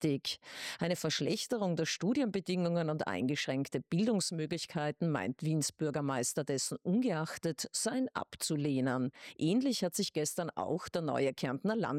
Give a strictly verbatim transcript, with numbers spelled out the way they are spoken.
wichtig. Eine Verschlechterung der Studienbedingungen und eingeschränkte Bildungsmöglichkeiten meint Wiens Bürgermeister dessen ungeachtet seien abzulehnen. Ähnlich hat sich gestern auch der neue Kärntner Land